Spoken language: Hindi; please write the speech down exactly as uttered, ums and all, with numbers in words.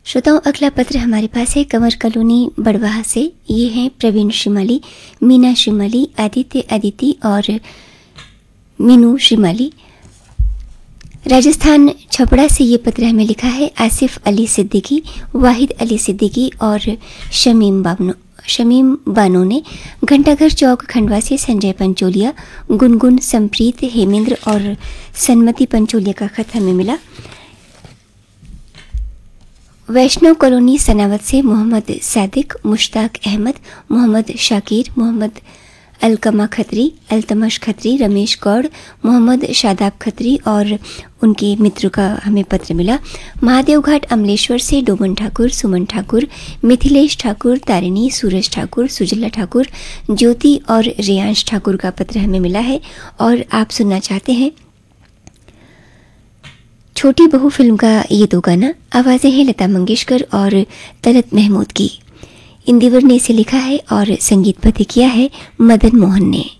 श्रोताओं, अगला पत्र हमारे पास है कंवर कॉलोनी बड़वाह से। ये हैं प्रवीण श्रीमाली, मीना श्रीमाली, आदित्य अदिति और मीनू श्रीमाली। राजस्थान छपड़ा से ये पत्र हमें लिखा है आसिफ अली सिद्दीकी, वाहिद अली सिद्दीकी और शमीम बानो शमीम बानो ने। घंटाघर चौक खंडवा से संजय पंचोलिया, गुनगुन, संप्रीत, हेमेंद्र और सन्मति पंचोलिया का खत हमें मिला। वैष्णव कॉलोनी सनावत से मोहम्मद सादिक, मुश्ताक अहमद, मोहम्मद शाकिर, मोहम्मद अलकमा खत्री, अल्तमश खत्री, रमेश गौड़, मोहम्मद शादाब खत्री और उनके मित्र का हमें पत्र मिला। महादेव घाट अमलेश्वर से डोमन ठाकुर, सुमन ठाकुर, मिथिलेश ठाकुर, तारिणी, सूरज ठाकुर, सुजला ठाकुर, ज्योति और रियांश ठाकुर का पत्र हमें मिला है और आप सुनना चाहते हैं छोटी बहू फिल्म का ये दो गाना। आवाज़ें हैं लता मंगेशकर और तलत महमूद की। इंदिवर ने इसे लिखा है और संगीतबद्ध किया है मदन मोहन ने।